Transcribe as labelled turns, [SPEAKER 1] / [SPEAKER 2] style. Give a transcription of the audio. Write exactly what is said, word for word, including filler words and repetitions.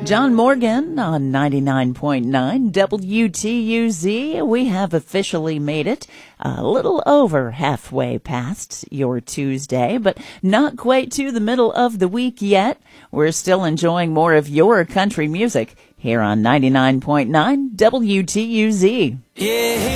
[SPEAKER 1] John Morgan on ninety-nine point nine W T U Z. We have officially made it a little over halfway past your Tuesday, but not quite to the middle of the week yet. We're still enjoying more of your country music here on ninety-nine point nine W T U Z. Yeah.